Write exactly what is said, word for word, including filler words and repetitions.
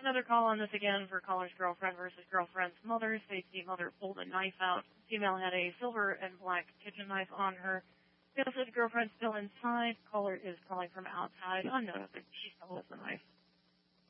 Another call on this again for caller's girlfriend versus girlfriend's mother. States the mother pulled a knife out. Female had a silver and black kitchen knife on her. Female said the girlfriend's still inside. Caller is calling from outside. Unknown. She still has the knife.